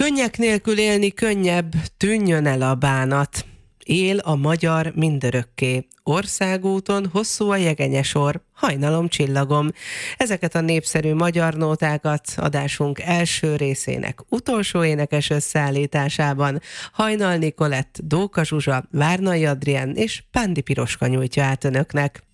Könnyek nélkül élni könnyebb, tűnjön el a bánat. Él a magyar mindörökké. Országúton hosszú a jegenyesor, hajnalom csillagom. Ezeket a népszerű magyar nótákat adásunk első részének utolsó énekes összeállításában Hajnal Nikolett, Dóka Zsuzsa, Várnai Adrien és Pándi Piroska nyújtja át önöknek.